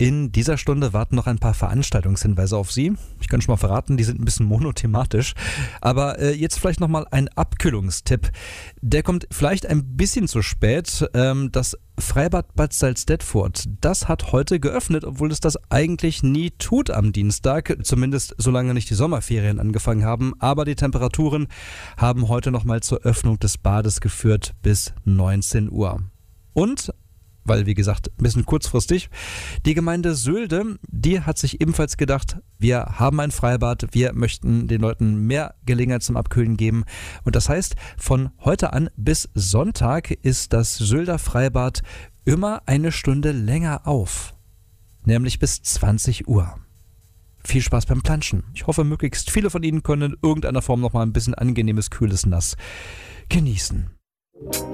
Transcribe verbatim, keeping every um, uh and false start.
In dieser Stunde warten noch ein paar Veranstaltungshinweise auf Sie. Ich kann schon mal verraten, die sind ein bisschen monothematisch. Aber äh, jetzt vielleicht nochmal ein Abkühlungstipp. Der kommt vielleicht ein bisschen zu spät. Ähm, das Freibad Bad Salzdetfurt, das hat heute geöffnet, obwohl es das eigentlich nie tut am Dienstag. Zumindest solange nicht die Sommerferien angefangen haben. Aber die Temperaturen haben heute nochmal zur Öffnung des Bades geführt bis neunzehn Uhr. Und weil, wie gesagt, ein bisschen kurzfristig, die Gemeinde Sölde, die hat sich ebenfalls gedacht, wir haben ein Freibad, wir möchten den Leuten mehr Gelegenheit zum Abkühlen geben. Und das heißt, von heute an bis Sonntag ist das Sölder Freibad immer eine Stunde länger auf, nämlich bis zwanzig Uhr. Viel Spaß beim Planschen. Ich hoffe, möglichst viele von Ihnen können in irgendeiner Form noch mal ein bisschen angenehmes, kühles Nass genießen.